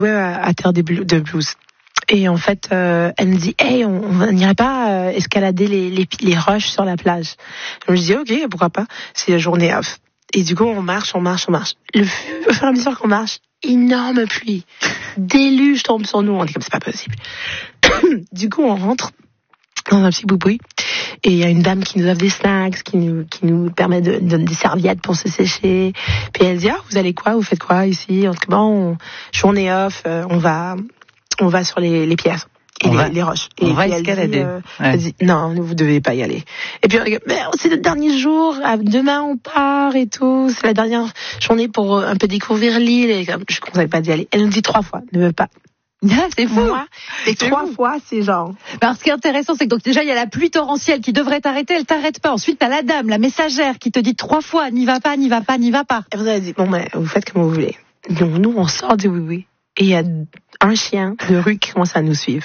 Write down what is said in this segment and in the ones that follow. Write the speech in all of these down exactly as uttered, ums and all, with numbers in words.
à, à Terre des Blues, de Blues. Et en fait, euh, elle me dit, hey, on, on n'irait pas euh, escalader les, les, les roches sur la plage. Je me dis, ok, pourquoi pas, c'est la journée off. Et du coup, on marche, on marche, on marche. Le, au fur et à mesure qu'on marche, énorme pluie, déluge tombe sur nous. On dit comme c'est pas possible. Du coup, on rentre dans un petit bout-boui. Et il y a une dame qui nous offre des snacks, qui nous, qui nous permet de, de donner des serviettes pour se sécher. Puis elle dit, ah, vous allez quoi, vous faites quoi ici? En tout cas, bon, on, journée off, euh, on va, on va sur les, les pierres et les, les roches. Et on va elle escalader. dit, euh, ouais. elle dit, non, vous devez pas y aller. Et puis, mais c'est le dernier jour, demain on part et tout, c'est la dernière journée pour un peu découvrir l'île. Et comme, je ne conseille pas d'y aller. Elle nous dit trois fois, ne veux pas. Ah, c'est fou. Moi, et trois fou. fois, c'est genre. Alors, ce qui est intéressant, c'est que donc déjà il y a la pluie torrentielle qui devrait t'arrêter, elle t'arrête pas. Ensuite, t'as la dame, la messagère, qui te dit trois fois, n'y va pas, n'y va pas, n'y va pas. Et vous avez dit, bon ben, vous faites comme vous voulez. Donc nous, on sort du oui-oui, et il y a un chien de rue qui commence à nous suivre.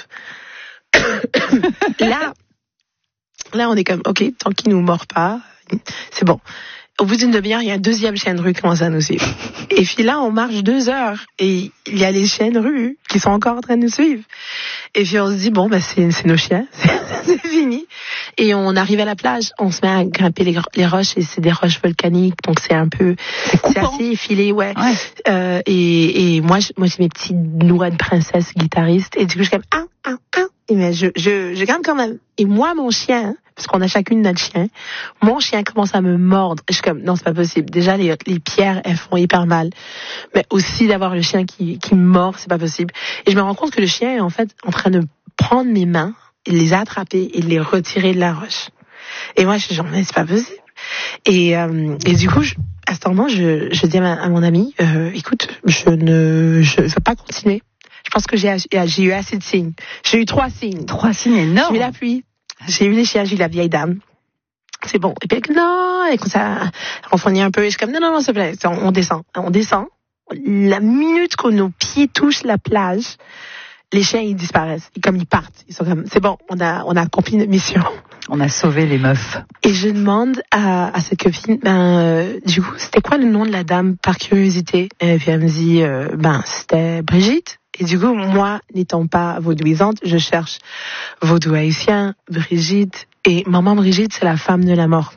là, là, on est comme, ok, tant qu'il nous mord pas, c'est bon. Au bout d'une demi-heure, il y a un deuxième chien de rue qui commence à nous suivre. Et puis là, on marche deux heures et il y a les chiens de rue qui sont encore en train de nous suivre. Et puis on se dit, bon, bah, c'est, c'est nos chiens, c'est, c'est fini. Et on arrive à la plage, on se met à grimper les, les roches et c'est des roches volcaniques, donc c'est un peu, c'est, c'est assez effilé, ouais. ouais. Euh, et, et moi, je, moi, j'ai mes petites noix de princesse guitaristes et du coup, je suis comme, ah, ah, ah. Et mais je, je, je grimpe quand même. Et moi, mon chien, parce qu'on a chacune notre chien, mon chien commence à me mordre. Je suis comme, non, c'est pas possible. Déjà, les, les pierres, elles font hyper mal. Mais aussi d'avoir le chien qui, qui me mord, c'est pas possible. Et je me rends compte que le chien est en fait en train de prendre mes mains, et les attraper et les retirer de la roche. Et moi, je suis genre, mais c'est pas possible. Et, euh, et du coup, je, à ce moment, je, je dis à, ma, à mon ami, euh, écoute, je ne, je veux pas continuer. Je pense que j'ai, j'ai eu assez de signes. J'ai eu trois signes. Trois signes énormes. J'ai eu la pluie. J'ai eu les chiens, j'ai eu la vieille dame. C'est bon. Et puis, non, et comme ça, on fournit un peu. Et je suis comme, non, non, non, s'il te plaît. On, on descend. On descend. La minute que nos pieds touchent la plage, les chiens, ils disparaissent. Et comme ils partent. Ils sont comme, c'est bon, on a, on a accompli notre mission. On a sauvé les meufs. Et je demande à, à cette copine, ben, euh, du coup, c'était quoi le nom de la dame, par curiosité? Et puis elle me dit, euh, ben, c'était Brigitte. Et du coup, moi, n'étant pas vaudouisante, je cherche vaudou haïtien, Brigitte. Et maman Brigitte, c'est la femme de la mort.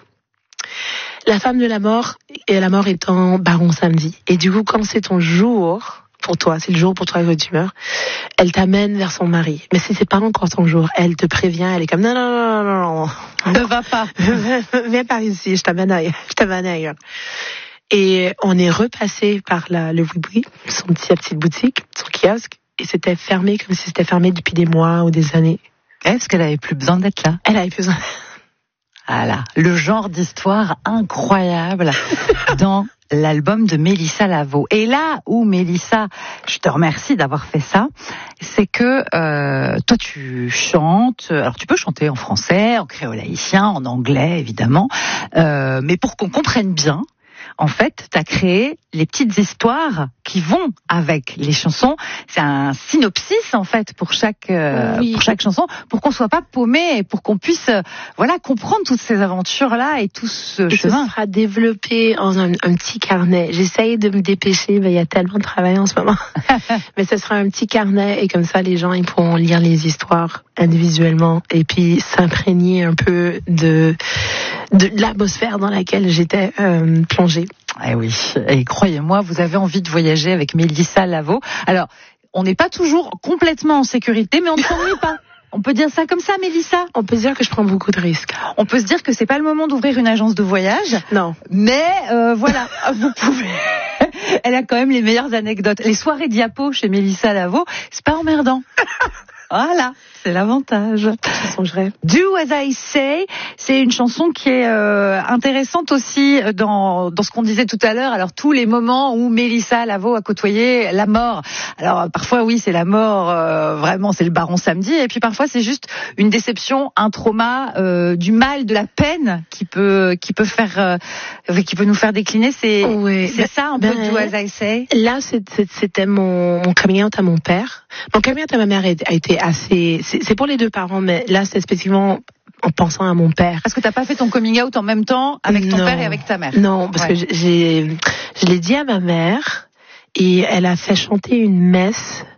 La femme de la mort, et la mort étant Baron Samedi. Et du coup, quand c'est ton jour, pour toi, c'est le jour pour toi que tu meurs, elle t'amène vers son mari. Mais si c'est pas encore ton jour, elle te prévient, elle est comme, non, non, non, non, non. Ne va pas. Viens par ici, je t'amène ailleurs. Je t'amène ailleurs. Et on est repassé par la, le oui-oui, son petit, sa petite boutique, son kiosque, et c'était fermé comme si c'était fermé depuis des mois ou des années. Est-ce qu'elle avait plus besoin d'être là? Elle avait plus besoin. Voilà, le genre d'histoire incroyable dans l'album de Mélissa Lavo. Et là où, Mélissa, je te remercie d'avoir fait ça, c'est que euh, toi tu chantes, alors tu peux chanter en français, en créole haïtien, en anglais évidemment, euh, mais pour qu'on comprenne bien, en fait, tu as créé les petites histoires qui vont avec les chansons. C'est un synopsis, en fait, pour chaque, euh, oui. pour chaque chanson, pour qu'on soit pas paumé et pour qu'on puisse, euh, voilà, comprendre toutes ces aventures-là et tout ce et chemin. Ce sera développé en un, un petit carnet. J'essaye de me dépêcher, mais il y a tellement de travail en ce moment. Mais ce sera un petit carnet et comme ça, les gens, ils pourront lire les histoires individuellement et puis s'imprégner un peu de, de l'atmosphère dans laquelle j'étais euh, plongée. Eh oui, et croyez-moi, vous avez envie de voyager avec Mélissa Lavo. Alors, on n'est pas toujours complètement en sécurité, mais on ne s'ennuie pas. On peut dire ça comme ça, Mélissa? On peut dire que je prends beaucoup de risques. On peut se dire que c'est pas le moment d'ouvrir une agence de voyage. Non. Mais euh, voilà, vous pouvez. Elle a quand même les meilleures anecdotes. Les soirées diapos chez Mélissa Lavo, c'est pas emmerdant. Voilà, c'est l'avantage. Do As I Say, c'est une chanson qui est euh, intéressante aussi dans dans ce qu'on disait tout à l'heure. Alors tous les moments où Mélissa Lavo a côtoyé la mort. Alors parfois oui, c'est la mort, euh, vraiment c'est le Baron Samedi, et puis parfois c'est juste une déception, un trauma, euh, du mal, de la peine qui peut qui peut faire euh, qui peut nous faire décliner. C'est oui, c'est ben, ça un ben, peu Do As I Say. Là c'était mon mon coming out à mon père. Mon coming out à ma mère a été assez, c'est, c'est pour les deux parents, mais là c'est spécifiquement en pensant à mon père. Parce que t'as pas fait ton coming out en même temps avec ton non. père et avec ta mère. Non, parce ouais. que j'ai, je l'ai dit à ma mère et elle a fait chanter une messe